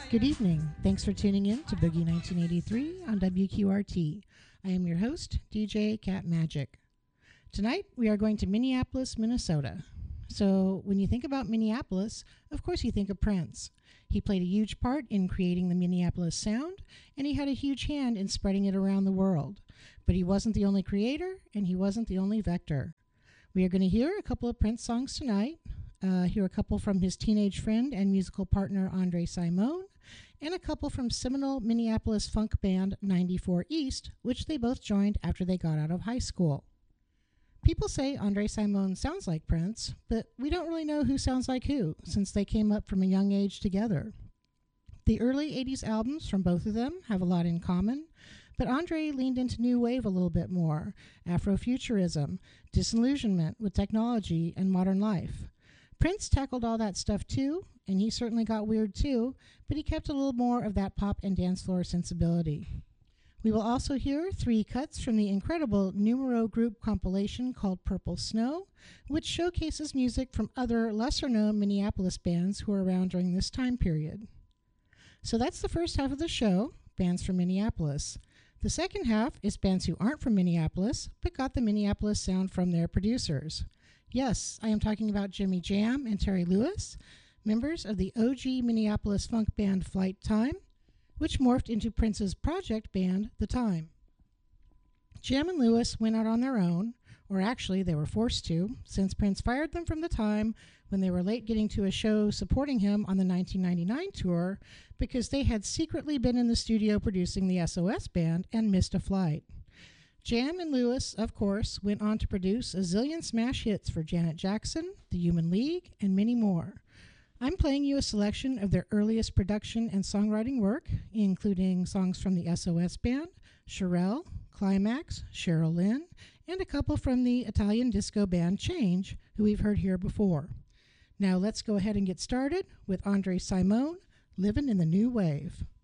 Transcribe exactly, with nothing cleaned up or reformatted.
Good evening. Thanks for tuning in to Boogie nineteen eighty-three on W Q R T. I am your host, D J Cat Magic. Tonight, we are going to Minneapolis, Minnesota. So, when you think about Minneapolis, of course you think of Prince. He played a huge part in creating the Minneapolis sound, and he had a huge hand in spreading it around the world. But he wasn't the only creator, and he wasn't the only vector. We are going to hear a couple of Prince songs tonight, uh, hear a couple from his teenage friend and musical partner, Andre Cymone, and a couple from seminal Minneapolis funk band ninety-four East, which they both joined after they got out of high school. People say Andre Cymone sounds like Prince, but we don't really know who sounds like who, since they came up from a young age together. The early eighties albums from both of them have a lot in common, but Andre leaned into new wave a little bit more, Afrofuturism, disillusionment with technology and modern life. Prince tackled all that stuff too, and he certainly got weird too, but he kept a little more of that pop and dance floor sensibility. We will also hear three cuts from the incredible Numero Group compilation called Purple Snow, which showcases music from other lesser-known Minneapolis bands who were around during this time period. So that's the first half of the show, bands from Minneapolis. The second half is bands who aren't from Minneapolis, but got the Minneapolis sound from their producers. Yes, I am talking about Jimmy Jam and Terry Lewis, members of the O G Minneapolis funk band Flight Time, which morphed into Prince's project band, The Time. Jam and Lewis went out on their own, or actually they were forced to, since Prince fired them from The Time when they were late getting to a show supporting him on the nineteen ninety-nine tour because they had secretly been in the studio producing the S O S band and missed a flight. Jam and Lewis, of course, went on to produce a zillion smash hits for Janet Jackson, The Human League, and many more. I'm playing you a selection of their earliest production and songwriting work, including songs from the S O S band, Cherelle, Climax, Cheryl Lynn, and a couple from the Italian disco band Change, who we've heard here before. Now let's go ahead and get started with Andre Cymone, Livin' in the New Wave.